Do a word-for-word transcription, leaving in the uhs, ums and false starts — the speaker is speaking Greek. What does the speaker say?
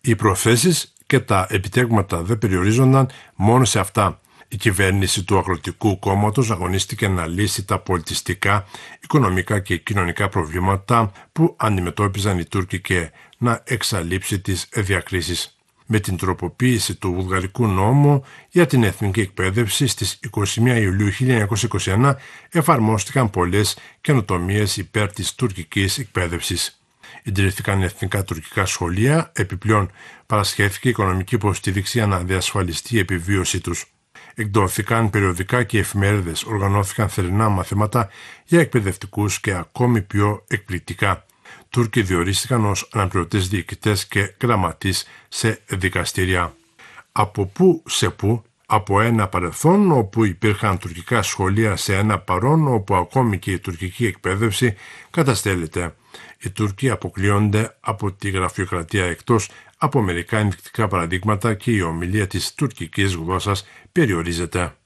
Οι προθέσεις και τα επιτεύγματα δεν περιορίζονταν μόνο σε αυτά. Η κυβέρνηση του Αγροτικού Κόμματος αγωνίστηκε να λύσει τα πολιτιστικά, οικονομικά και κοινωνικά προβλήματα που αντιμετώπιζαν οι Τούρκοι και να εξαλείψει τις διακρίσεις. Με την τροποποίηση του βουλγαρικού νόμου για την εθνική εκπαίδευση στις εικοστή πρώτη Ιουλίου χίλια εννιακόσια είκοσι ένα εφαρμόστηκαν πολλές καινοτομίες υπέρ της τουρκικής εκπαίδευσης. Ιδρύθηκαν εθνικά τουρκικά σχολεία, επιπλέον παρασχέθηκε οικονομική υποστήριξη για να διασφαλιστεί η επιβίωσή τους. Εκδόθηκαν περιοδικά και εφημερίδες, οργανώθηκαν θερινά μαθήματα για εκπαιδευτικούς και ακόμη πιο εκπληκτικά. Τούρκοι διορίστηκαν ως αναπληρωτές διοικητές και γραμματείς σε δικαστήρια. Από πού σε πού, από ένα παρελθόν όπου υπήρχαν τουρκικά σχολεία σε ένα παρόν όπου ακόμη και η τουρκική εκπαίδευση καταστέλλεται. Οι Τούρκοι αποκλείονται από τη γραφειοκρατία εκτός από μερικά ενδεικτικά παραδείγματα και η ομιλία της τουρκικής γλώσσας περιορίζεται.